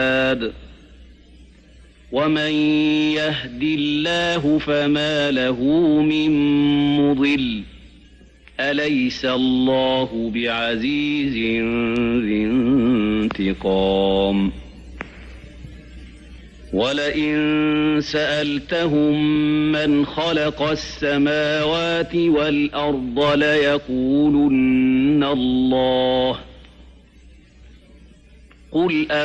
ومن يهد الله فما له من مضل أليس الله بعزيز ذي انتقام ولئن سألتهم من خلق السماوات والأرض ليقولن الله قل